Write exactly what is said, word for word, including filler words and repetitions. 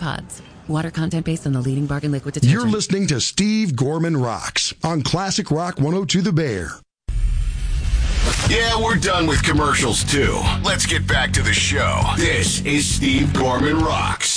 Pods. Water content based on the leading bargain liquid detergent. You're listening to Steve Gorman Rocks on Classic Rock one oh two The Bear. Yeah, we're done with commercials, too. Let's get back to the show. This is Steve Gorman Rocks.